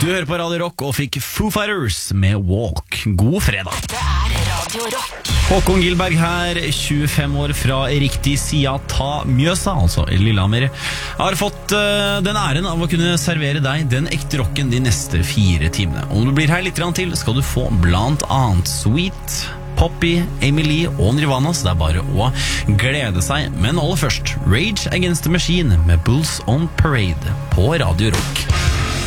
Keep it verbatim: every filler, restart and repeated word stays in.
Du hører på Radio Rock og fikk Foo Fighters med Walk. God fredag. Det er Radio Rock. Håkon Gilberg her, tjuefem år fra riktig sida ta Mjøsa, altså Lillehammer. Jeg har fått uh, den æren av å kunne servere deg den ekte rocken de neste fire timene. Om du blir her litt grann til, skal du få blant annet Sweet, Poppy, Emily og Nirvana, så det er bare å glede seg. Men aller først, Rage Against the Machine med Bulls on Parade på Radio Rock.